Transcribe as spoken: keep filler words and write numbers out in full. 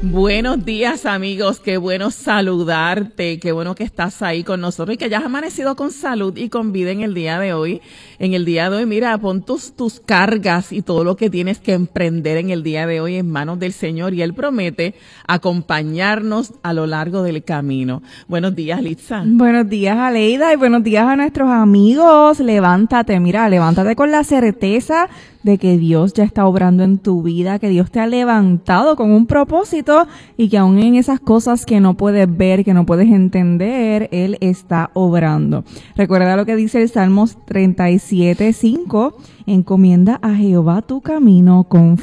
Buenos días, amigos, qué bueno saludarte, qué bueno que estás ahí con nosotros y que hayas amanecido con salud y con vida en el día de hoy. En el día de hoy, mira, pon tus, tus cargas y todo lo que tienes que emprender en el día de hoy en manos del Señor, y Él promete acompañarnos a lo largo del camino. Buenos días, Litza. Buenos días, Aleida, y buenos días a nuestros amigos. Levántate, mira, levántate con la certeza de que Dios ya está obrando en tu vida, que Dios te ha levantado con un propósito y que aún en esas cosas que no puedes ver, que no puedes entender, Él está obrando. Recuerda lo que dice el Salmos treinta y siete cinco, encomienda a Jehová tu camino, confía